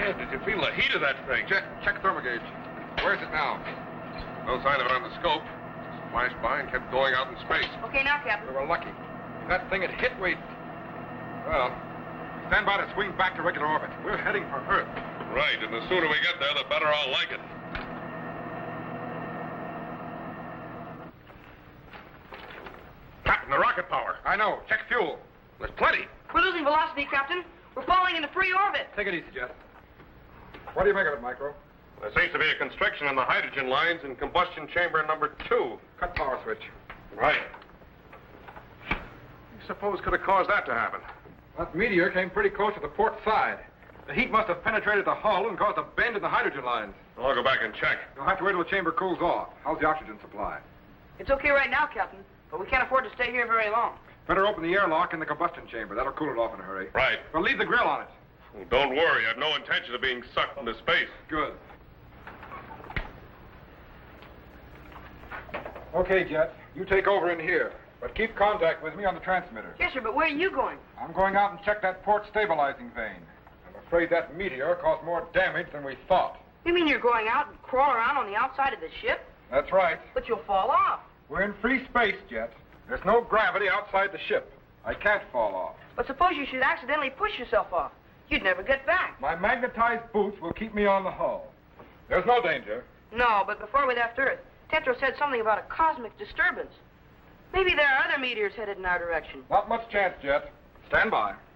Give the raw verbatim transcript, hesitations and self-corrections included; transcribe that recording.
Man, did you feel the heat of that thing? Check, check thermal gauge. Where's it now? No sign of it on the scope. Just flashed by and kept going out in space. Okay, now, Captain. We were lucky. If that thing had hit, we'd... Well, stand by to swing back to regular orbit. We're heading for Earth. Right, and the sooner we get there, the better I'll like it. Captain, the rocket power. I know. Check fuel. There's plenty. We're losing velocity, Captain. We're falling into free orbit. Take it easy, Jet. What do you make of it, Micro? There seems to be a constriction in the hydrogen lines in combustion chamber number two. Cut power switch. Right. You suppose could have caused that to happen? That meteor came pretty close to the port side. The heat must have penetrated the hull and caused a bend in the hydrogen lines. I'll go back and check. You'll have to wait till the chamber cools off. How's the oxygen supply? It's okay right now, Captain, but we can't afford to stay here very long. Better open the airlock in the combustion chamber. That'll cool it off in a hurry. Right. But leave the grill on it. Well, don't worry. I've no intention of being sucked into space. Good. Okay, Jet. You take over in here. But keep contact with me on the transmitter. Yes, sir, but where are you going? I'm going out and check that port stabilizing vane. I'm afraid that meteor caused more damage than we thought. You mean you're going out and crawl around on the outside of the ship? That's right. But you'll fall off. We're in free space, Jet. There's no gravity outside the ship. I can't fall off. But suppose you should accidentally push yourself off. You'd never get back. My magnetized boots will keep me on the hull. There's no danger. No, but before we left Earth, Tetro said something about a cosmic disturbance. Maybe there are other meteors headed in our direction. Not much chance, Jet. Stand by.